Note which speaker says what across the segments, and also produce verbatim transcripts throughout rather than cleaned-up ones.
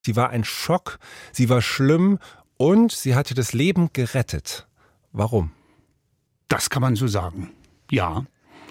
Speaker 1: Sie war ein Schock, sie war schlimm und sie hatte das Leben gerettet. Warum?
Speaker 2: Das kann man so sagen, ja.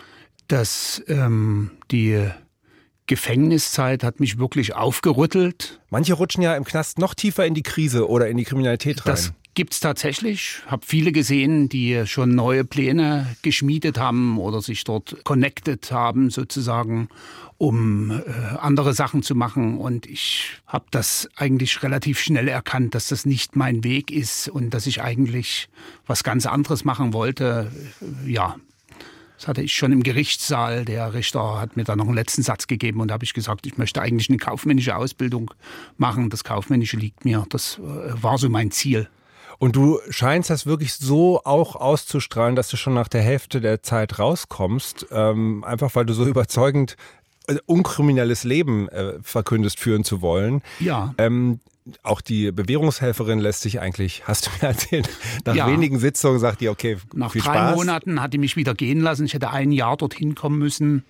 Speaker 2: Das, ähm, die Gefängniszeit hat mich wirklich aufgerüttelt.
Speaker 1: Manche rutschen ja im Knast noch tiefer in die Krise oder in die Kriminalität rein.
Speaker 2: Das gibt's tatsächlich. Habe viele gesehen, die schon neue Pläne geschmiedet haben oder sich dort connected haben sozusagen, um äh, andere Sachen zu machen. Und ich habe das eigentlich relativ schnell erkannt, dass das nicht mein Weg ist und dass ich eigentlich was ganz anderes machen wollte. Ja, das hatte ich schon im Gerichtssaal. Der Richter hat mir dann noch einen letzten Satz gegeben und da habe ich gesagt, ich möchte eigentlich eine kaufmännische Ausbildung machen. Das Kaufmännische liegt mir. Das äh, war so mein Ziel.
Speaker 1: Und du scheinst das wirklich so auch auszustrahlen, dass du schon nach der Hälfte der Zeit rauskommst, ähm, einfach weil du so überzeugend äh, unkriminelles Leben äh, verkündest, führen zu wollen.
Speaker 2: Ja.
Speaker 1: Ähm, auch die Bewährungshelferin lässt sich eigentlich, hast du mir erzählt, nach
Speaker 2: ja.
Speaker 1: wenigen Sitzungen sagt die, okay,
Speaker 2: nach
Speaker 1: viel
Speaker 2: drei
Speaker 1: Spaß.
Speaker 2: Monaten hat die mich wieder gehen lassen. Ich hätte ein Jahr dorthin kommen müssen.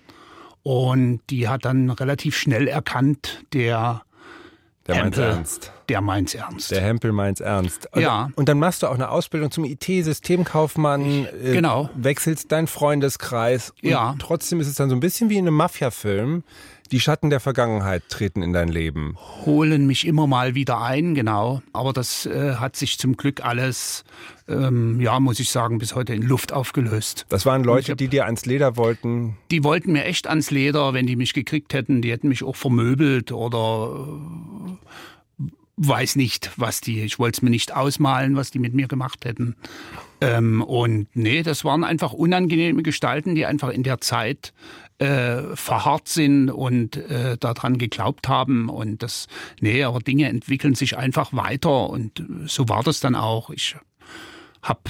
Speaker 2: Und die hat dann relativ schnell erkannt, der
Speaker 1: Der meint's
Speaker 2: Hempel,
Speaker 1: ernst.
Speaker 2: Der meint's ernst.
Speaker 1: Der Hempel meint's ernst. Und,
Speaker 2: ja.
Speaker 1: Und dann machst du auch eine Ausbildung zum I T-Systemkaufmann, äh,
Speaker 2: genau.
Speaker 1: wechselst deinen Freundeskreis. Und
Speaker 2: ja.
Speaker 1: trotzdem ist es dann so ein bisschen wie in einem Mafia-Film. Die Schatten der Vergangenheit treten in dein Leben.
Speaker 2: Holen mich immer mal wieder ein, genau. Aber das äh, hat sich zum Glück alles, ähm, ja, muss ich sagen, bis heute in Luft aufgelöst.
Speaker 1: Das waren Leute, hab, die dir ans Leder wollten?
Speaker 2: Die wollten mir echt ans Leder, wenn die mich gekriegt hätten. Die hätten mich auch vermöbelt oder äh, weiß nicht, was die, ich wollte es mir nicht ausmalen, was die mit mir gemacht hätten. Ähm, und nee, das waren einfach unangenehme Gestalten, die einfach in der Zeit äh, verharrt sind und äh, daran geglaubt haben. Und das, nee, aber Dinge entwickeln sich einfach weiter und so war das dann auch. Ich habe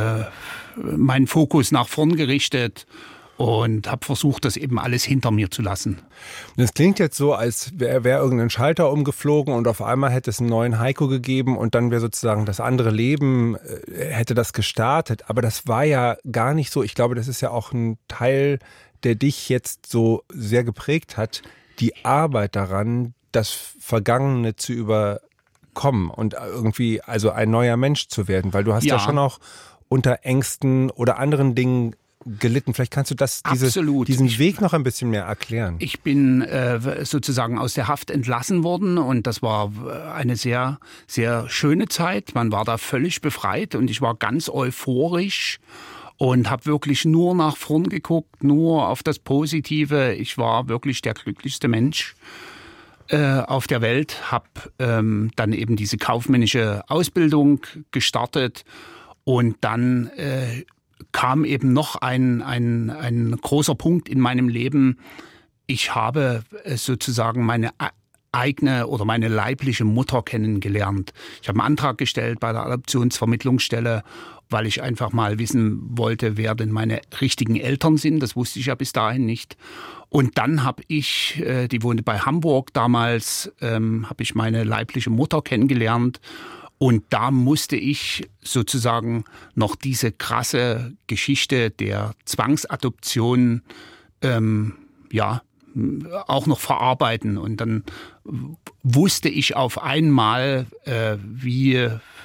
Speaker 2: äh, meinen Fokus nach vorn gerichtet und habe versucht, das eben alles hinter mir zu lassen.
Speaker 1: Das klingt jetzt so, als wäre wär irgendein Schalter umgeflogen und auf einmal hätte es einen neuen Heiko gegeben und dann wäre sozusagen das andere Leben, äh, hätte das gestartet. Aber das war ja gar nicht so. Ich glaube, das ist ja auch ein Teil, der dich jetzt so sehr geprägt hat, die Arbeit daran, das Vergangene zu überkommen und irgendwie also ein neuer Mensch zu werden. Weil du hast ja, ja schon auch unter Ängsten oder anderen Dingen gelitten. Vielleicht kannst du das, diese, diesen Weg noch ein bisschen mehr erklären.
Speaker 2: Ich bin äh, sozusagen aus der Haft entlassen worden und das war eine sehr, sehr schöne Zeit. Man war da völlig befreit und ich war ganz euphorisch und habe wirklich nur nach vorn geguckt, nur auf das Positive. Ich war wirklich der glücklichste Mensch äh, auf der Welt, habe ähm, dann eben diese kaufmännische Ausbildung gestartet und dann äh, kam eben noch ein, ein, ein großer Punkt in meinem Leben. Ich habe sozusagen meine eigene oder meine leibliche Mutter kennengelernt. Ich habe einen Antrag gestellt bei der Adoptionsvermittlungsstelle, weil ich einfach mal wissen wollte, wer denn meine richtigen Eltern sind. Das wusste ich ja bis dahin nicht. Und dann habe ich, die wohnte bei Hamburg damals, ähm, habe ich meine leibliche Mutter kennengelernt. Und da musste ich sozusagen noch diese krasse Geschichte der Zwangsadoption ähm, ja auch noch verarbeiten. Und dann wusste ich auf einmal, äh, wie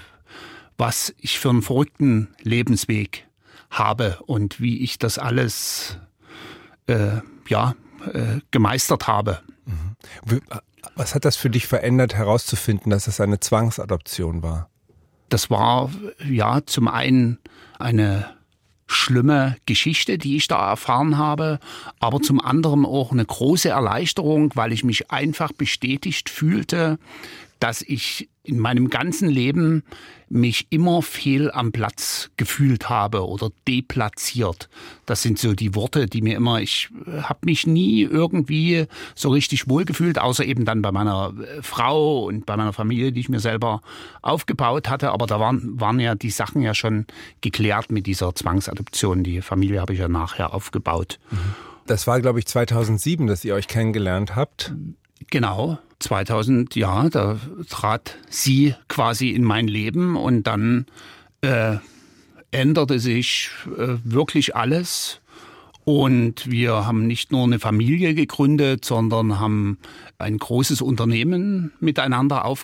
Speaker 2: was ich für einen verrückten Lebensweg habe und wie ich das alles äh, ja äh, gemeistert habe.
Speaker 1: Mhm. Was hat das für dich verändert, herauszufinden, dass es eine Zwangsadoption war?
Speaker 2: Das war ja zum einen eine schlimme Geschichte, die ich da erfahren habe, aber zum anderen auch eine große Erleichterung, weil ich mich einfach bestätigt fühlte, dass ich in meinem ganzen Leben mich immer fehl am Platz gefühlt habe oder deplatziert. Das sind so die Worte, die mir immer, ich habe mich nie irgendwie so richtig wohlgefühlt, außer eben dann bei meiner Frau und bei meiner Familie, die ich mir selber aufgebaut hatte. Aber da waren, waren ja die Sachen ja schon geklärt mit dieser Zwangsadoption. Die Familie habe ich ja nachher aufgebaut.
Speaker 1: Das war, glaube ich, zweitausendsieben, dass ihr euch kennengelernt habt.
Speaker 2: Genau, zweitausend, ja, da trat sie quasi in mein Leben und dann äh, änderte sich äh, wirklich alles Und wir haben nicht nur eine Familie gegründet, sondern haben ein großes Unternehmen miteinander aufgebaut.